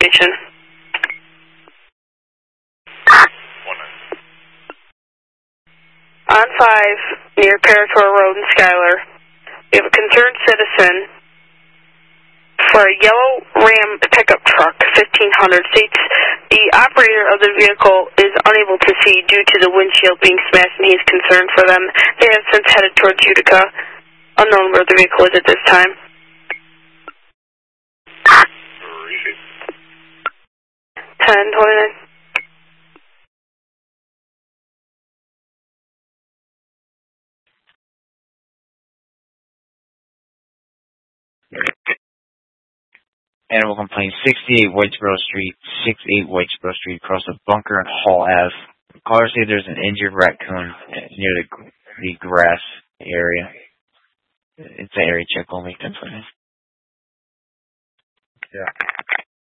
location. On 5, near Parator Road in Schuyler, we have a concerned citizen for a yellow Ram pickup truck, 1,500 seats. The operator of the vehicle is unable to see due to the windshield being smashed, and he is concerned for them. They have since headed towards Utica, unknown where the vehicle is at this time. 1029. Animal complaint, 68 Whitesboro Street, 68 Whitesboro Street, across the Bunker and Hall Ave. Callers say there's an injured raccoon near the grass area. It's an area check only, 1029. Yeah.